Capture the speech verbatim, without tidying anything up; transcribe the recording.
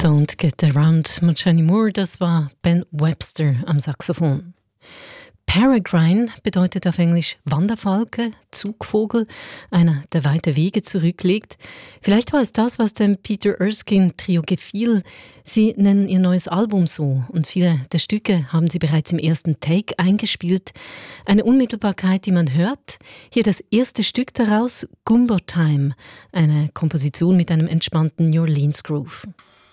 Don't Get Around mit Johnny Moore, das war Ben Webster am Saxophon. Peregrine bedeutet auf Englisch Wanderfalke, Zugvogel, einer, der weite Wege zurücklegt. Vielleicht war es das, was dem Peter Erskine Trio gefiel. Sie nennen ihr neues Album so und viele der Stücke haben sie bereits im ersten Take eingespielt. Eine Unmittelbarkeit, die man hört. Hier das erste Stück daraus, Gumbo Time, eine Komposition mit einem entspannten New Orleans Groove.